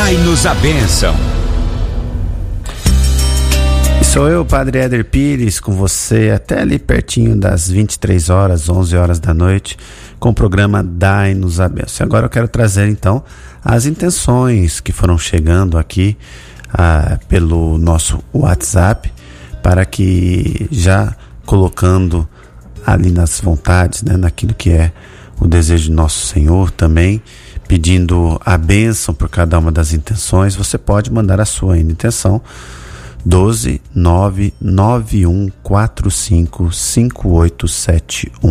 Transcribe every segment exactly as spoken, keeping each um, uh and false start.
Dai-nos a bênção. Sou eu, Padre Éder Pires, com você até ali pertinho das vinte e três horas, onze horas da noite, com o programa Dai-nos a bênção. Agora eu quero trazer então as intenções que foram chegando aqui ah, pelo nosso WhatsApp, para que já colocando ali nas vontades, né, naquilo que é o desejo de nosso Senhor também, pedindo a bênção por cada uma das intenções, você pode mandar a sua intenção doze nove nove um quatro cinco cinco oito sete um.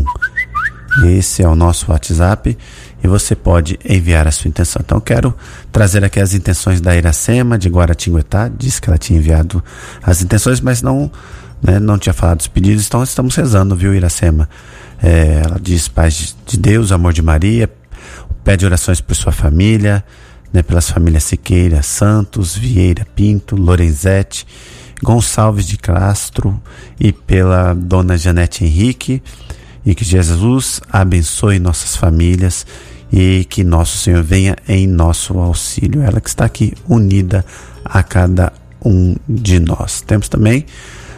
Esse é o nosso WhatsApp e você pode enviar a sua intenção. Então quero trazer aqui as intenções da Iracema de Guaratinguetá. Disse que ela tinha enviado as intenções, mas não, né, não tinha falado dos pedidos, então estamos rezando, viu, Iracema? É, ela diz paz de Deus, amor de Maria, pede orações por sua família, né, pelas famílias Siqueira, Santos, Vieira, Pinto, Lorenzetti, Gonçalves de Castro e pela dona Janete Henrique, e que Jesus abençoe nossas famílias e que nosso Senhor venha em nosso auxílio. Ela que está aqui unida a cada um de nós. Temos também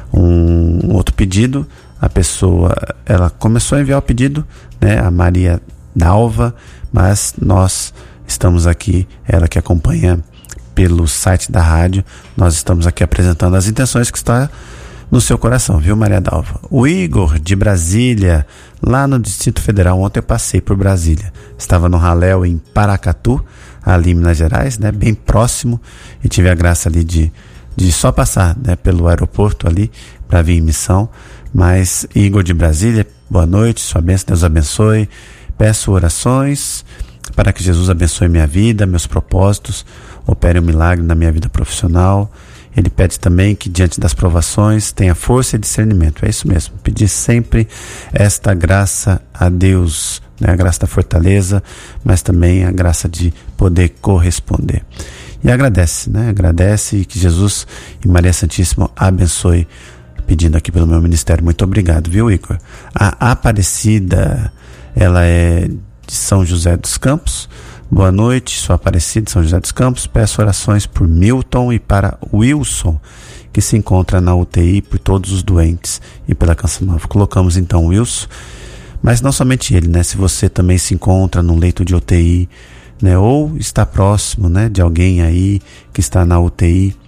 um outro pedido. A pessoa, ela começou a enviar o pedido, né, a Maria Dalva, mas nós estamos aqui, ela que acompanha pelo site da rádio, nós estamos aqui apresentando as intenções que está no seu coração, viu, Maria Dalva? O Igor de Brasília, lá no Distrito Federal. Ontem eu passei por Brasília, estava no Raléu em Paracatu, ali em Minas Gerais, né, bem próximo, e tive a graça ali de, de só passar, né, pelo aeroporto ali para vir em missão. Mas Igor de Brasília, boa noite, sua bênção, Deus abençoe. Peço orações para que Jesus abençoe minha vida, meus propósitos, opere um milagre na minha vida profissional. Ele pede também que diante das provações tenha força e discernimento. É isso mesmo, pedir sempre esta graça a Deus, né? A graça da fortaleza, mas também a graça de poder corresponder. E agradece, né? Agradece, e que Jesus e Maria Santíssima abençoe, pedindo aqui pelo meu ministério. Muito obrigado, viu, Igor? A Aparecida, ela é de São José dos Campos. Boa noite, sou Aparecida de São José dos Campos. Peço orações por Milton e para Wilson, que se encontra na U T I, por todos os doentes e pela Canção Nova. Colocamos então o Wilson, mas não somente ele, né? Se você também se encontra num leito de U T I, né, ou está próximo, né, de alguém aí que está na U T I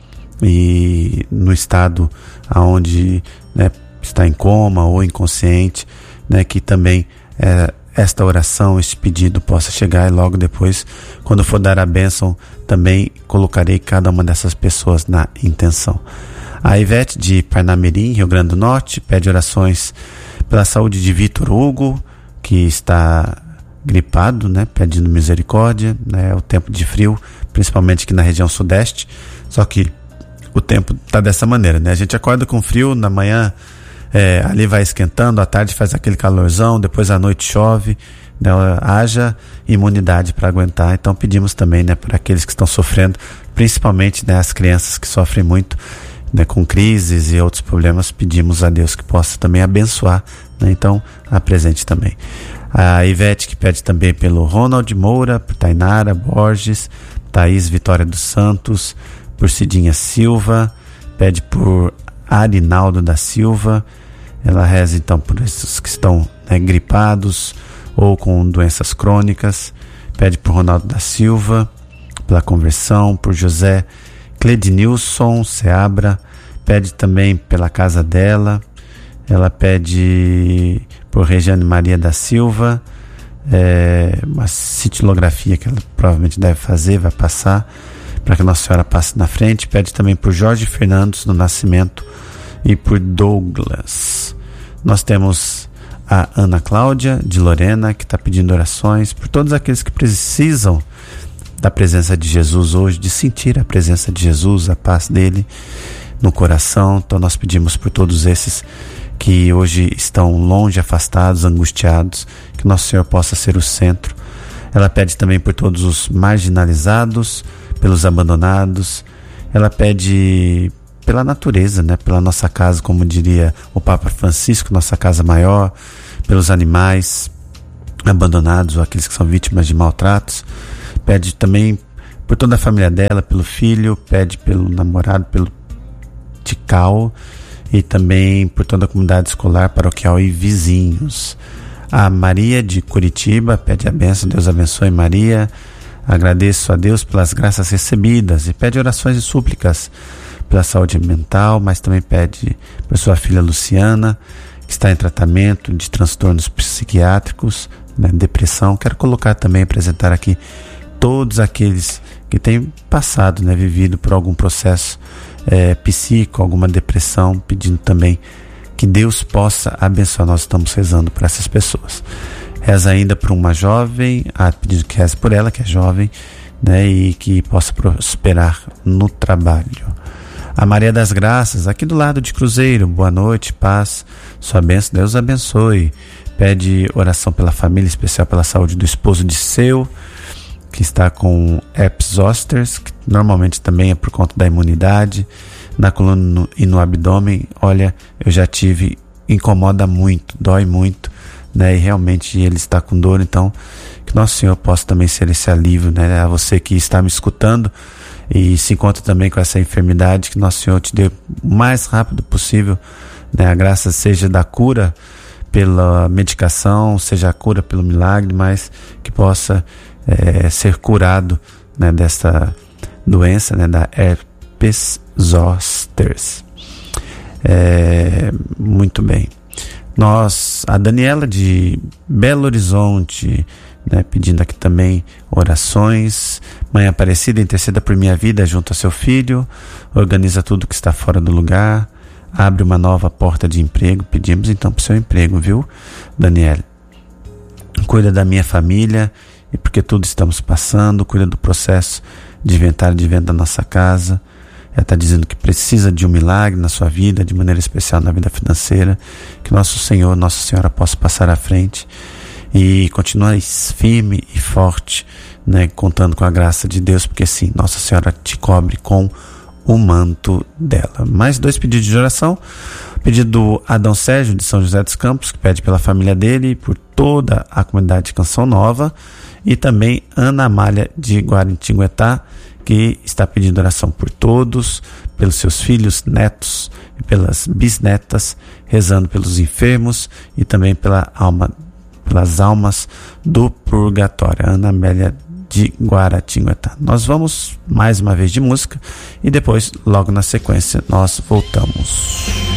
e no estado aonde, né, está em coma ou inconsciente, né, que também é, esta oração, este pedido possa chegar, e logo depois, quando for dar a bênção, também colocarei cada uma dessas pessoas na intenção. A Ivete de Parnamirim, Rio Grande do Norte, pede orações pela saúde de Vitor Hugo, que está gripado, né, pedindo misericórdia, né, o tempo de frio, principalmente aqui na região sudeste, só que o tempo está dessa maneira, né, a gente acorda com frio, na manhã É, ali vai esquentando, à tarde faz aquele calorzão, depois à noite chove, né, haja imunidade para aguentar. Então pedimos também, né, para aqueles que estão sofrendo, principalmente, né, as crianças que sofrem muito, né, com crises e outros problemas, pedimos a Deus que possa também abençoar, né, então apresente também. A Ivete, que pede também pelo Ronald Moura, por Tainara Borges, Thaís Vitória dos Santos, por Cidinha Silva, pede por Arinaldo da Silva. Ela reza então por esses que estão, né, gripados ou com doenças crônicas. Pede por Ronaldo da Silva, pela conversão, por José Cledinilson Seabra. Pede também pela casa dela. Ela pede por Regiane Maria da Silva, é, uma citilografia que ela provavelmente deve fazer, vai passar, para que Nossa Senhora passe na frente. Pede também por Jorge Fernandes do Nascimento e por Douglas. Nós temos a Ana Cláudia de Lorena, que está pedindo orações por todos aqueles que precisam da presença de Jesus hoje, de sentir a presença de Jesus, a paz dele no coração. Então nós pedimos por todos esses que hoje estão longe, afastados, angustiados, que Nosso Senhor possa ser o centro. Ela pede também por todos os marginalizados, pelos abandonados. Ela pede pela natureza, né? Pela nossa casa, como diria o Papa Francisco, nossa casa maior, pelos animais abandonados ou aqueles que são vítimas de maltratos. Pede também por toda a família dela, pelo filho, pede pelo namorado, pelo Tical, e também por toda a comunidade escolar, paroquial e vizinhos. A Maria de Curitiba pede a bênção, Deus abençoe Maria. Agradeço a Deus pelas graças recebidas e pede orações e súplicas pela saúde mental, mas também pede para sua filha Luciana, que está em tratamento de transtornos psiquiátricos, né, depressão. Quero colocar também, apresentar aqui todos aqueles que têm passado, né, vivido por algum processo é, psíquico, alguma depressão, pedindo também que Deus possa abençoar. Nós estamos rezando por essas pessoas. Reza ainda por uma jovem, ah, pedindo que reze por ela, que é jovem, né, e que possa prosperar no trabalho. A Maria das Graças, aqui do lado de Cruzeiro, boa noite, paz, sua bênção, Deus abençoe. Pede oração pela família, especial pela saúde do esposo de seu, que está com herpes zoster, que normalmente também é por conta da imunidade, na coluna no, e no abdômen. Olha, eu já tive, incomoda muito, dói muito, né? E realmente ele está com dor, então que Nosso Senhor possa também ser esse alívio, né? A você que está me escutando e se encontra também com essa enfermidade, que Nosso Senhor te dê o mais rápido possível, né? A graça seja da cura pela medicação, seja a cura pelo milagre, mas que possa é, ser curado, né, dessa doença, né, da herpes zoster. É, muito bem. Nós, a Daniela de Belo Horizonte, né, pedindo aqui também orações. Mãe Aparecida, interceda por minha vida junto a seu filho, organiza tudo que está fora do lugar, abre uma nova porta de emprego. Pedimos então para o seu emprego, viu, Daniela? Cuida da minha família, e porque tudo estamos passando, cuida do processo de inventário de venda da nossa casa. Ela está dizendo que precisa de um milagre na sua vida, de maneira especial na vida financeira, que nosso Senhor, Nossa Senhora possa passar à frente e continuar firme e forte, né, contando com a graça de Deus, porque sim, Nossa Senhora te cobre com o manto dela. Mais dois pedidos de oração. Pedido do Adão Sérgio de São José dos Campos, que pede pela família dele e por toda a comunidade de Canção Nova, e também Ana Amália de Guaratinguetá, que está pedindo oração por todos, pelos seus filhos, netos e pelas bisnetas, rezando pelos enfermos e também pela alma, pelas almas do purgatório. Ana Amélia de Guaratinguetá. Nós vamos mais uma vez de música e depois, logo na sequência, nós voltamos.